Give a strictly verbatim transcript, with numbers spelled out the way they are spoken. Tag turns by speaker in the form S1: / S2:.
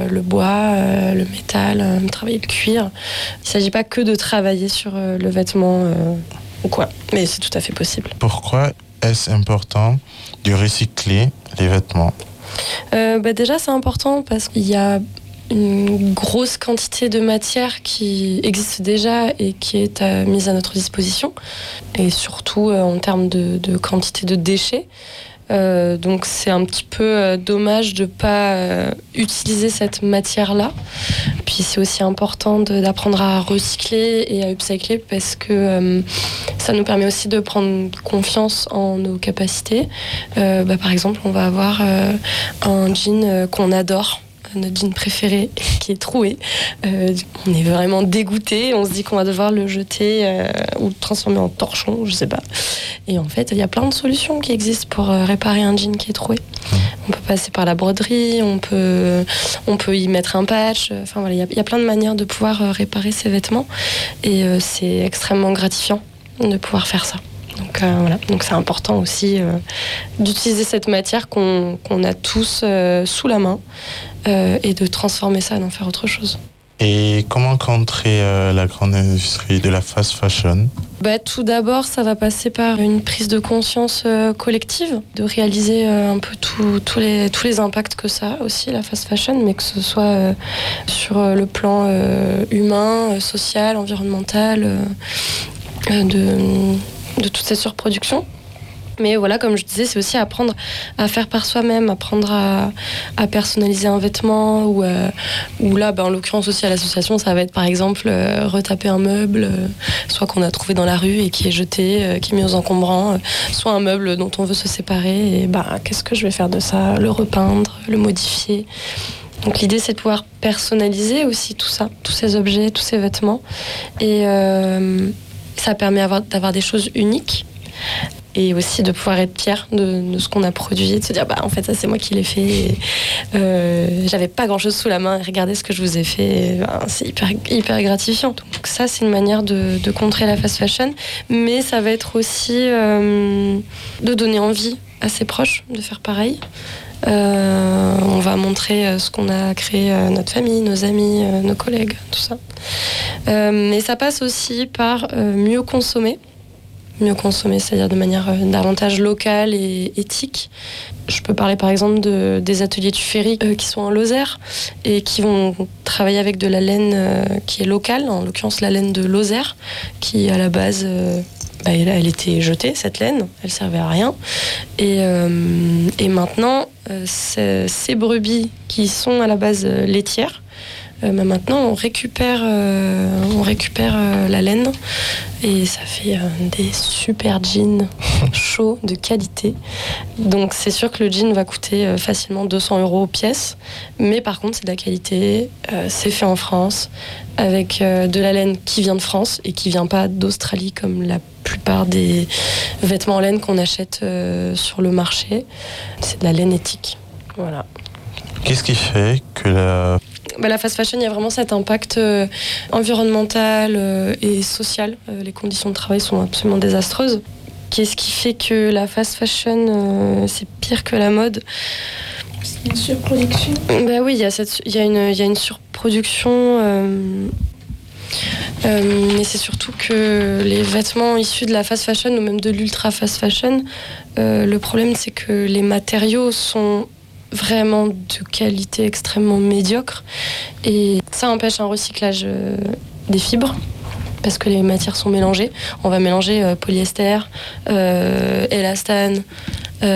S1: euh, le bois, euh, le métal, euh, travailler le cuir. Il ne s'agit pas que de travailler sur euh, le vêtement euh, ou quoi, mais c'est tout à fait possible.
S2: Pourquoi est-ce important de recycler les vêtements ?
S1: euh, bah Déjà, c'est important parce qu'il y a une grosse quantité de matière qui existe déjà et qui est à, mise à notre disposition, et surtout euh, en termes de, de quantité de déchets. Euh, donc c'est un petit peu euh, dommage de ne pas euh, utiliser cette matière-là. Puis c'est aussi important de, d'apprendre à recycler et à upcycler parce que euh, ça nous permet aussi de prendre confiance en nos capacités. Euh, bah, par exemple, on va avoir euh, un jean euh, qu'on adore, notre jean préféré, qui est troué. Euh, on est vraiment dégoûté, on se dit qu'on va devoir le jeter euh, ou le transformer en torchon, je sais pas. Et en fait, il y a plein de solutions qui existent pour euh, réparer un jean qui est troué. On peut passer par la broderie, on peut, on peut y mettre un patch. Enfin voilà, il y a, il y a plein de manières de pouvoir euh, réparer ses vêtements, et euh, c'est extrêmement gratifiant de pouvoir faire ça. Donc euh, voilà, donc c'est important aussi euh, d'utiliser cette matière qu'on, qu'on a tous euh, sous la main euh, et de transformer ça, d'en faire autre chose.
S2: Et comment contrer euh, la grande industrie de la fast fashion ?
S1: Bah, tout d'abord, ça va passer par une prise de conscience euh, collective, de réaliser euh, un peu tout, tout les, tous les impacts que ça a aussi, la fast fashion, mais que ce soit euh, sur euh, le plan euh, humain, euh, social, environnemental, euh, de... de toute cette surproduction. Mais voilà, comme je disais, c'est aussi apprendre à faire par soi-même, apprendre à, à personnaliser un vêtement, ou, euh, ou là, bah, en l'occurrence aussi à l'association, ça va être par exemple euh, retaper un meuble, euh, soit qu'on a trouvé dans la rue et qui est jeté, euh, qui est mis aux encombrants, euh, soit un meuble dont on veut se séparer, et bah, qu'est-ce que je vais faire de ça ? Le repeindre, le modifier. Donc l'idée, c'est de pouvoir personnaliser aussi tout ça, tous ces objets, tous ces vêtements, et euh, ça permet d'avoir, d'avoir des choses uniques, et aussi de pouvoir être fier de, de ce qu'on a produit, de se dire bah en fait ça c'est moi qui l'ai fait, et, euh, j'avais pas grand chose sous la main, et regardez ce que je vous ai fait, et, bah, c'est hyper, hyper gratifiant. Donc ça c'est une manière de, de contrer la fast fashion, mais ça va être aussi euh, de donner envie à ses proches de faire pareil. Euh, on va montrer ce qu'on a créé à notre famille, nos amis, nos collègues, tout ça. Euh, mais ça passe aussi par euh, mieux consommer. Mieux consommer, c'est-à-dire de manière euh, davantage locale et éthique. Je peux parler par exemple de, des ateliers tufferie euh, qui sont en Lozère et qui vont travailler avec de la laine euh, qui est locale, en l'occurrence la laine de Lozère, qui à la base, euh, bah, elle, elle était jetée, cette laine, elle servait à rien. Et, euh, et maintenant, euh, ces brebis qui sont à la base euh, laitières, Euh, mais maintenant, on récupère, euh, on récupère euh, la laine, et ça fait euh, des super jeans chauds de qualité. Donc, c'est sûr que le jean va coûter euh, facilement deux cents euros pièce, mais par contre, c'est de la qualité. Euh, c'est fait en France avec euh, de la laine qui vient de France et qui vient pas d'Australie comme la plupart des vêtements en laine qu'on achète euh, sur le marché. C'est de la laine éthique. Voilà.
S2: Qu'est-ce qui fait que la
S1: Bah, la fast fashion, il y a vraiment cet impact euh, environnemental euh, et social. Euh, les conditions de travail sont absolument désastreuses. Qu'est-ce qui fait que la fast fashion, euh, c'est pire que la mode ?
S3: C'est une surproduction.
S1: Bah oui, il y a cette, il y a une, il y a une surproduction. Euh, euh, mais c'est surtout que les vêtements issus de la fast fashion ou même de l'ultra fast fashion, euh, le problème c'est que les matériaux sont vraiment de qualité extrêmement médiocre, et ça empêche un recyclage euh, des fibres parce que les matières sont mélangées. On va mélanger euh, polyester, euh, élastane,